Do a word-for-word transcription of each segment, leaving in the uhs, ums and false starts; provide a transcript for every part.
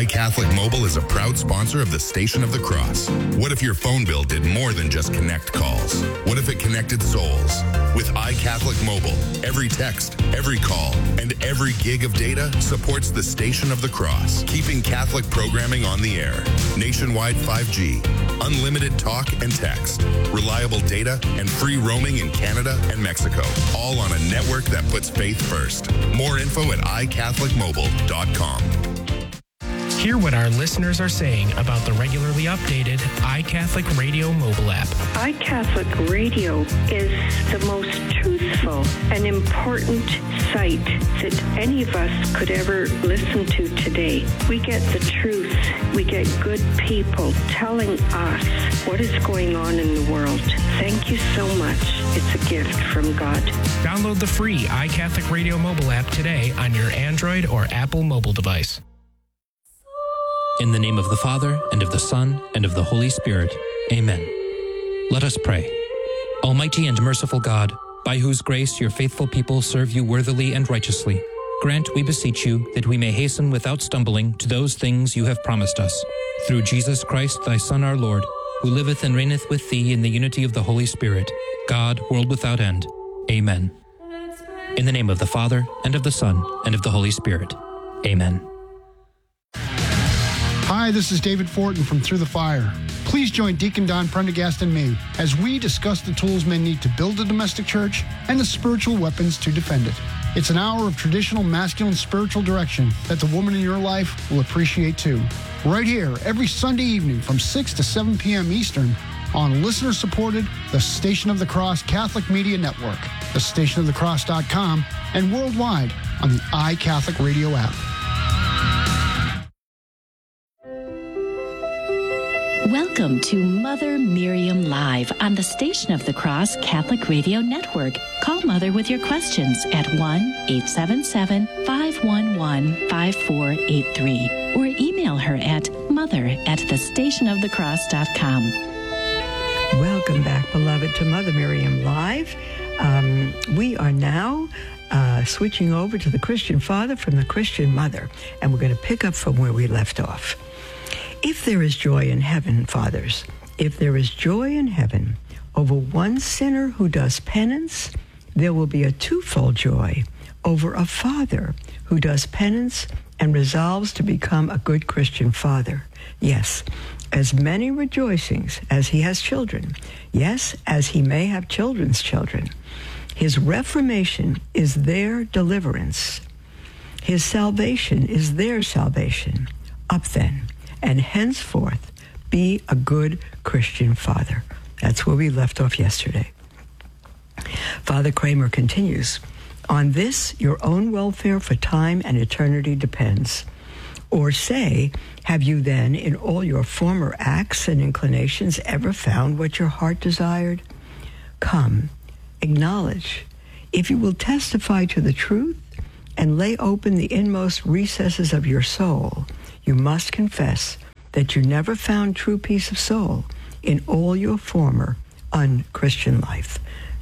iCatholic Mobile is a proud sponsor of the Station of the Cross. What if your phone bill did more than just connect calls? What if it connected souls? With iCatholic Mobile, every text, every call, and every gig of data supports the Station of the Cross, keeping Catholic programming on the air. Nationwide five G, unlimited talk and text, reliable data, and free roaming in Canada and Mexico, all on a network that puts faith first. More info at i catholic mobile dot com. Hear what our listeners are saying about the regularly updated iCatholic Radio mobile app. iCatholic Radio is the most truthful and important site that any of us could ever listen to today. We get the truth. We get good people telling us what is going on in the world. Thank you so much. It's a gift from God. Download the free iCatholic Radio mobile app today on your Android or Apple mobile device. In the name of the Father, and of the Son, and of the Holy Spirit. Amen. Let us pray. Almighty and merciful God, by whose grace your faithful people serve you worthily and righteously, grant, we beseech you, that we may hasten without stumbling to those things you have promised us. Through Jesus Christ, thy Son, our Lord, who liveth and reigneth with thee in the unity of the Holy Spirit, God, world without end. Amen. In the name of the Father, and of the Son, and of the Holy Spirit. Amen. Hi, this is David Fortin from Through the Fire. Please join Deacon Don Prendergast and me as we discuss the tools men need to build a domestic church and the spiritual weapons to defend it. It's an hour of traditional masculine spiritual direction that the woman in your life will appreciate too. Right here, every Sunday evening from six to seven p.m. Eastern on listener-supported The Station of the Cross Catholic Media Network, the station of the cross dot com, and worldwide on the iCatholic Radio app. Welcome to Mother Miriam Live on the Station of the Cross Catholic Radio Network. Call Mother with your questions at one eight seven seven, five one one, five four eight three or email her at mother at the station of the cross dot com. Welcome back, beloved, to Mother Miriam Live. Um, we are now uh, switching over to the Christian Father from the Christian Mother, and we're going to pick up from where we left off. If there is joy in heaven, fathers, if there is joy in heaven over one sinner who does penance, there will be a twofold joy over a father who does penance and resolves to become a good Christian father. Yes, as many rejoicings as he has children. Yes, as he may have children's children. His reformation is their deliverance. His salvation is their salvation. Up then, and henceforth be a good Christian father. That's where we left off yesterday. Father Kramer continues, on this your own welfare for time and eternity depends. Or say, have you then in all your former acts and inclinations ever found what your heart desired? Come, acknowledge, if you will testify to the truth and lay open the inmost recesses of your soul, you must confess that you never found true peace of soul in all your former un-Christian life.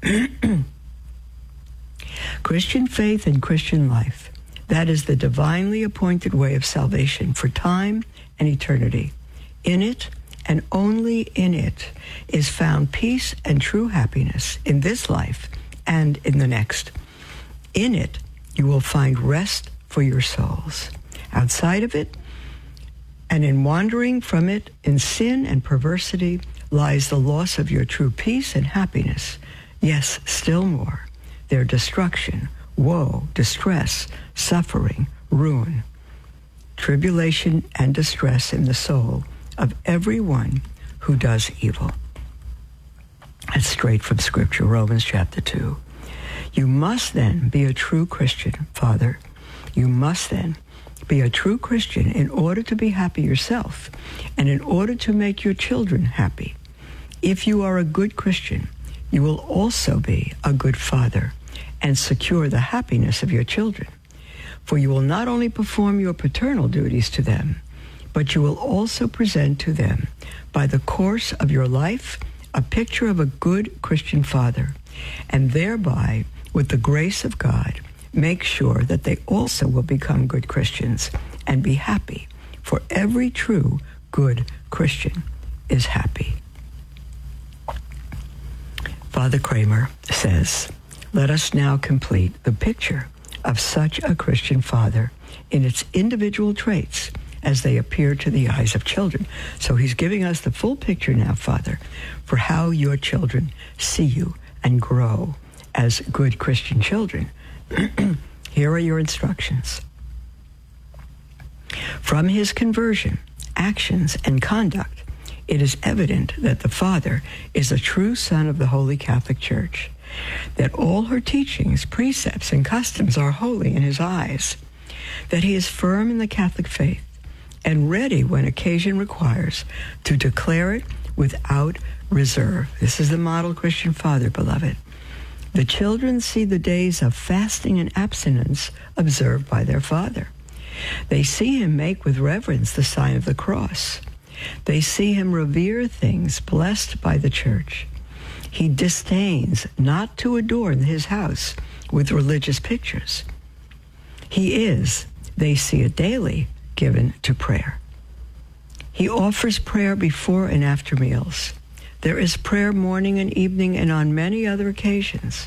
Christian faith and Christian life, that is the divinely appointed way of salvation for time and eternity. In it, and only in it, is found peace and true happiness in this life and in the next. In it, you will find rest for your souls. Outside of it, and in wandering from it in sin and perversity, lies the loss of your true peace and happiness. Yes, still more, their destruction, woe, distress, suffering, ruin, tribulation, and distress in the soul of everyone who does evil. That's straight from Scripture, Romans chapter two. You must then be a true Christian, Father. You must then be a true Christian in order to be happy yourself and in order to make your children happy. If you are a good Christian, you will also be a good father and secure the happiness of your children. For you will not only perform your paternal duties to them, but you will also present to them, by the course of your life, a picture of a good Christian father, and thereby, with the grace of God, make sure that they also will become good Christians and be happy, for every true, good Christian is happy. Father Kramer says, let us now complete the picture of such a Christian father in its individual traits as they appear to the eyes of children. So he's giving us the full picture now, Father, for how your children see you and grow as good Christian children. Here are your instructions. From his conversion, actions, and conduct, it is evident that the Father is a true son of the Holy Catholic Church, that all her teachings, precepts, and customs are holy in his eyes, that he is firm in the Catholic faith and ready when occasion requires to declare it without reserve. This is the model Christian father, beloved. The children see the days of fasting and abstinence observed by their father. They see him make with reverence the sign of the cross. They see him revere things blessed by the church. He disdains not to adorn his house with religious pictures. He is, they see it daily, given to prayer. He offers prayer before and after meals. There is prayer morning and evening and on many other occasions.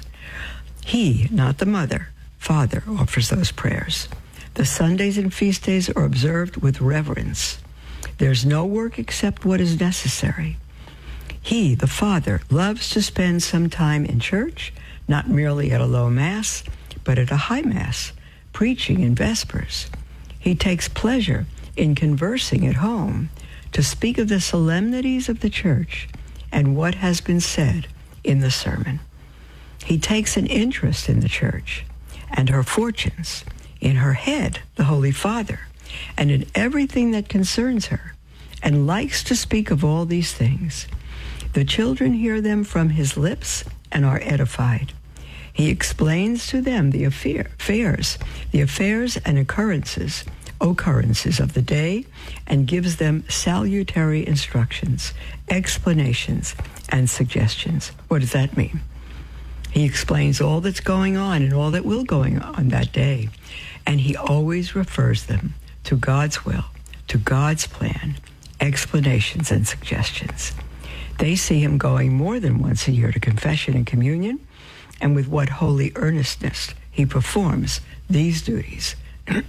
He, not the mother, Father, offers those prayers. The Sundays and feast days are observed with reverence. There's no work except what is necessary. He, the Father, loves to spend some time in church, not merely at a low Mass, but at a high Mass, preaching in Vespers. He takes pleasure in conversing at home to speak of the solemnities of the Church and what has been said in the sermon. He takes an interest in the Church and her fortunes, in her head, the Holy Father, and in everything that concerns her, and likes to speak of all these things. The children hear them from his lips and are edified. He explains to them the affair, affairs, the affairs and occurrences, occurrences of the day, and gives them salutary instructions, explanations, and suggestions. What does that mean? He explains all that's going on and all that will going on that day, and he always refers them to God's will, to God's plan, explanations and suggestions. They see him going more than once a year to confession and communion, and with what holy earnestness he performs these duties.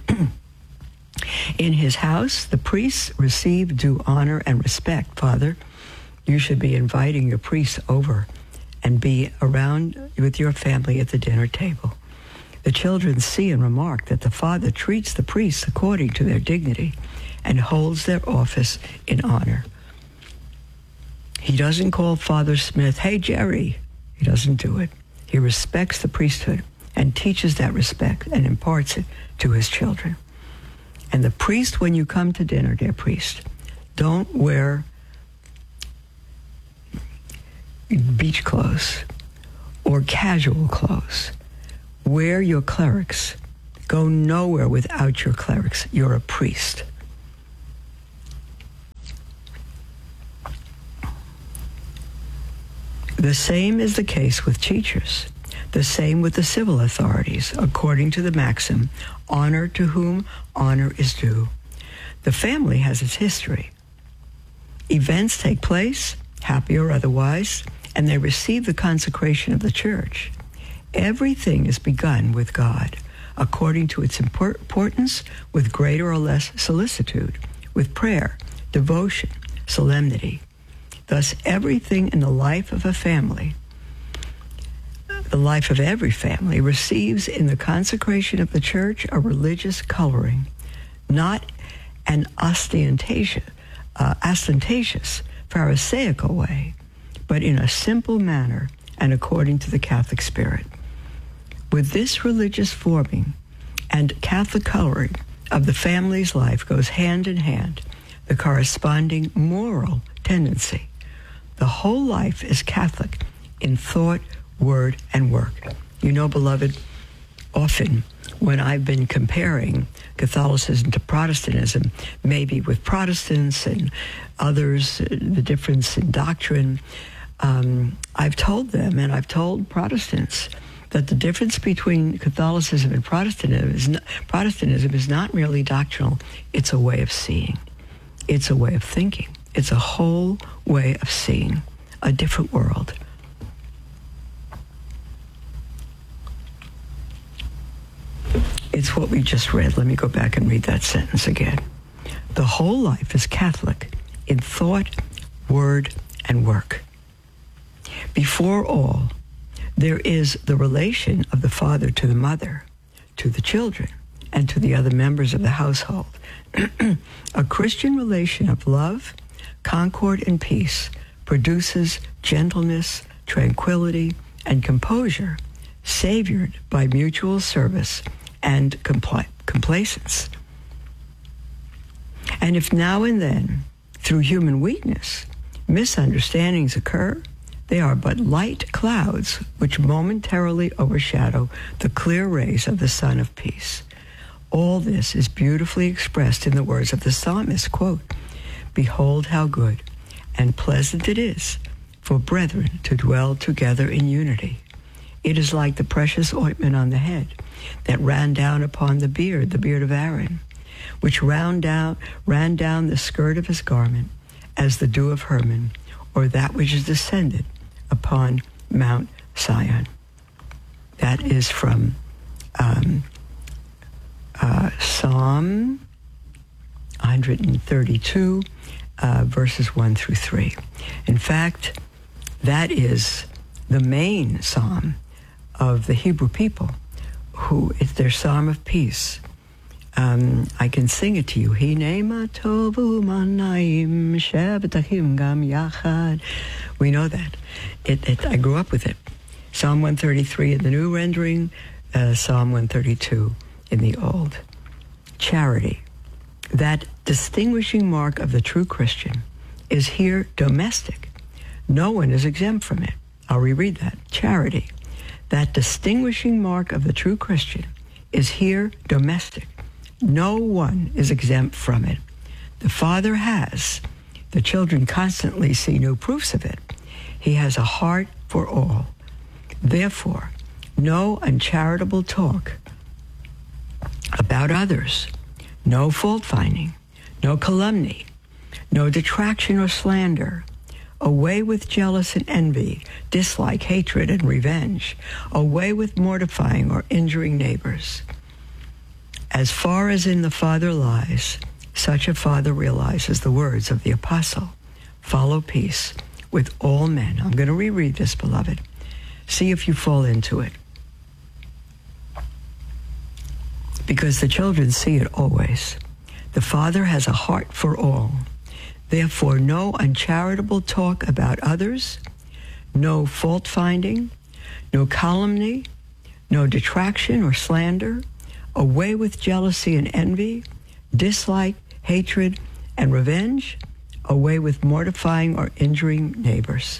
In his house, the priests receive due honor and respect. Father, you should be inviting your priests over and be around with your family at the dinner table. The children see and remark that the Father treats the priests according to their dignity and holds their office in honor. He doesn't call Father Smith, "Hey, Jerry." He doesn't do it. He respects the priesthood and teaches that respect and imparts it to his children. And the priest, when you come to dinner, dear priest, don't wear beach clothes or casual clothes. Wear your clerics. Go nowhere without your clerics. You're a priest. The same is the case with teachers. The same with the civil authorities, according to the maxim, honor to whom honor is due. The family has its history. Events take place, happy or otherwise, and they receive the consecration of the church. Everything is begun with God, according to its importance, with greater or less solicitude, with prayer, devotion, solemnity. Thus, everything in the life of a family, the life of every family, receives in the consecration of the church a religious coloring, not an ostentatious, uh, ostentatious, pharisaical way, but in a simple manner and according to the Catholic spirit. With this religious forming and Catholic coloring of the family's life goes hand in hand the corresponding moral tendency. The whole life is Catholic in thought, word, and work. You know, beloved, often when I've been comparing Catholicism to Protestantism, maybe with Protestants and others, the difference in doctrine, um, I've told them, and I've told Protestants, that the difference between Catholicism and Protestantism is not, Protestantism is not merely doctrinal, it's a way of seeing. It's a way of thinking. It's a whole way of seeing a different world. It's what we just read. Let me go back and read that sentence again. The whole life is Catholic in thought, word, and work. Before all, there is the relation of the father to the mother, to the children, and to the other members of the household. A Christian relation of love, concord, and peace produces gentleness, tranquility, and composure, savoured by mutual service and compl- complacence. And if now and then, through human weakness, misunderstandings occur, they are but light clouds which momentarily overshadow the clear rays of the sun of peace. All this is beautifully expressed in the words of the psalmist, quote, "Behold how good and pleasant it is for brethren to dwell together in unity. It is like the precious ointment on the head that ran down upon the beard, the beard of Aaron, which ran down, ran down the skirt of his garment as the dew of Hermon, or that which is descended upon Mount Zion." That is from um, uh, Psalm one thirty-two, uh, verses one through three. In fact, that is the main psalm of the Hebrew people, who it's their psalm of peace. Um, I can sing it to you. Hinei tovu manayim shebetachim gam yachad. We know that. It, it, I grew up with it. Psalm one thirty-three in the new rendering, uh, Psalm one thirty-two in the old. Charity, that distinguishing mark of the true Christian, is here domestic. No one is exempt from it. I'll reread that. Charity, that distinguishing mark of the true Christian, is here domestic. No one is exempt from it. The Father has. The children constantly see new proofs of it. He has a heart for all. Therefore, no uncharitable talk about others, no fault-finding, no calumny, no detraction or slander, away with jealous and envy, dislike, hatred, and revenge, away with mortifying or injuring neighbors. As far as in the Father lies, such a father realizes the words of the apostle, follow peace with all men. I'm going to reread this, beloved. See if you fall into it. Because the children see it always. The Father has a heart for all. Therefore, no uncharitable talk about others, no fault-finding, no calumny, no detraction or slander, away with jealousy and envy, dislike, hatred, and revenge, away with mortifying or injuring neighbors.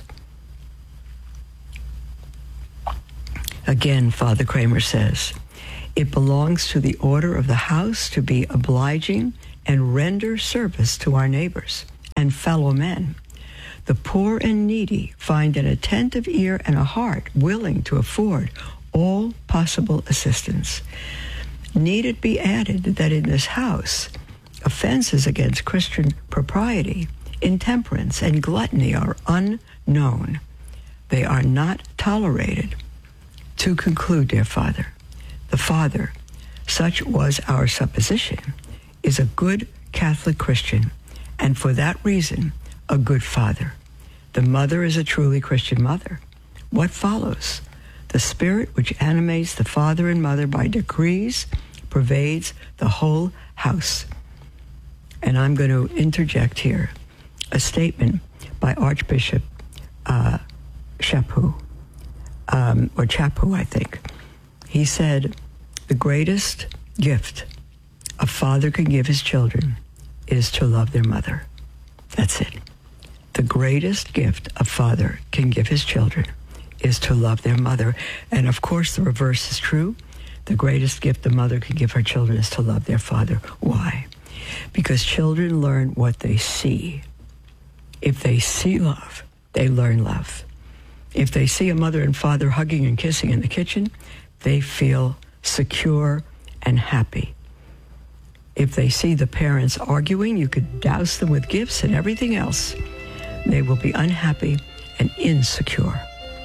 Again, Father Kramer says, it belongs to the order of the house to be obliging and render service to our neighbors and fellow men. The poor and needy find an attentive ear and a heart willing to afford all possible assistance. Need it be added that in this house, offenses against Christian propriety, intemperance, and gluttony are unknown. They are not tolerated. To conclude, dear Father, the Father, such was our supposition, is a good Catholic Christian, and for that reason, a good father. The mother is a truly Christian mother. What follows? The spirit which animates the father and mother by degrees pervades the whole house. And I'm going to interject here a statement by Archbishop uh, Chaput, um, or Chaput, I think. He said, the greatest gift a father can give his children is to love their mother. That's it. The greatest gift a father can give his children is to love their mother. And of course, the reverse is true. The greatest gift a mother can give her children is to love their father. Why? Because children learn what they see. If they see love, they learn love. If they see a mother and father hugging and kissing in the kitchen, they feel secure and happy. If they see the parents arguing, you could douse them with gifts and everything else. They will be unhappy and insecure.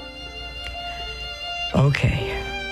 Okay.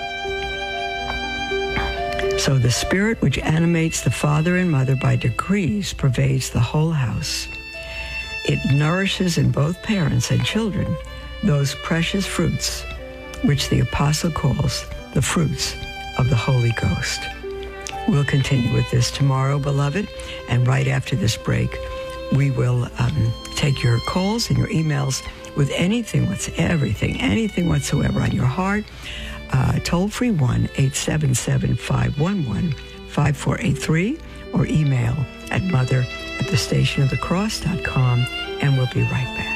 So the spirit which animates the father and mother by degrees pervades the whole house. It nourishes in both parents and children those precious fruits which the apostle calls the fruits of the Holy Ghost. We'll continue with this tomorrow, beloved, and right after this break, we will um, take your calls and your emails with anything, what's everything, anything whatsoever on your heart. Uh, toll free one eight seven seven, five one one, five four eight three or email at mother at the station of the cross dot com, and we'll be right back.